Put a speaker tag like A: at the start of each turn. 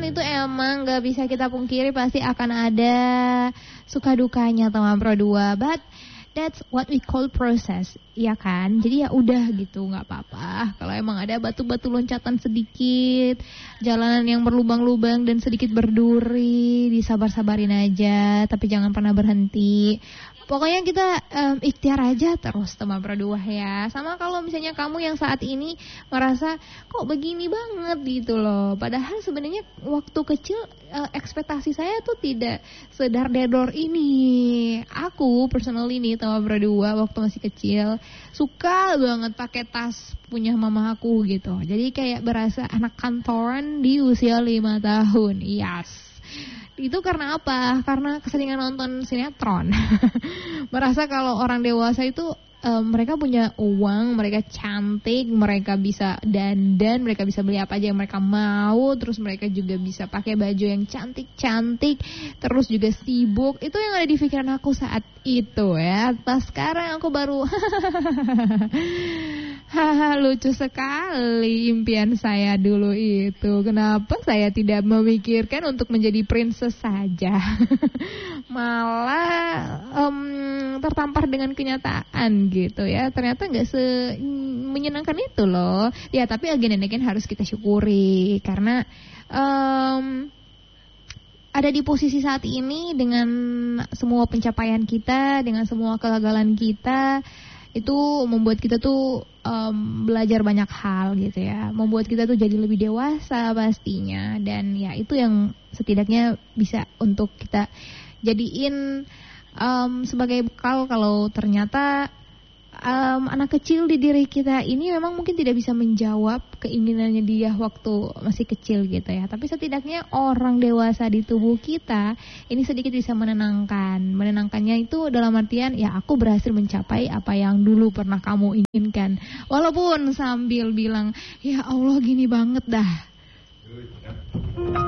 A: itu emang gak bisa kita pungkiri pasti akan ada suka dukanya teman Pro 2. But that's what we call process, ya kan? Jadi ya udah gitu, nggak apa-apa. Kalau emang ada batu-batu loncatan sedikit, jalanan yang berlubang-lubang dan sedikit berduri, disabar-sabarin aja, tapi jangan pernah berhenti. Pokoknya kita ikhtiar aja terus teman Pro 2 ya. Sama kalau misalnya kamu yang saat ini merasa kok begini banget gitu loh. Padahal sebenarnya waktu kecil ekspektasi saya tuh tidak sedar-dedor ini. Aku personal ini teman Pro 2 waktu masih kecil suka banget pakai tas punya mama aku gitu. Jadi kayak berasa anak kantoran di usia 5 tahun. Yes. Itu karena apa? Karena keseringan nonton sinetron. Merasa kalau orang dewasa itu mereka punya uang, mereka cantik, mereka bisa dandan, mereka bisa beli apa aja yang mereka mau, terus mereka juga bisa pakai baju yang cantik-cantik, terus juga sibuk. Itu yang ada di pikiran aku saat itu ya. Pas sekarang aku baru haha, lucu sekali impian saya dulu itu. Kenapa saya tidak memikirkan untuk menjadi princess saja? Malah tertampar dengan kenyataan gitu ya. Ternyata gak menyenangkan itu loh. Ya tapi again and again harus kita syukuri. Karena ada di posisi saat ini dengan semua pencapaian kita, dengan semua kegagalan kita, itu membuat kita tuh belajar banyak hal gitu ya, membuat kita tuh jadi lebih dewasa pastinya. Dan ya itu yang setidaknya bisa untuk kita jadiin sebagai bekal kalau ternyata anak kecil di diri kita ini memang mungkin tidak bisa menjawab keinginannya dia waktu masih kecil gitu ya. Tapi setidaknya orang dewasa di tubuh kita ini sedikit bisa menenangkan. Menenangkannya itu dalam artian ya aku berhasil mencapai apa yang dulu pernah kamu inginkan. Walaupun sambil bilang ya Allah gini banget dah.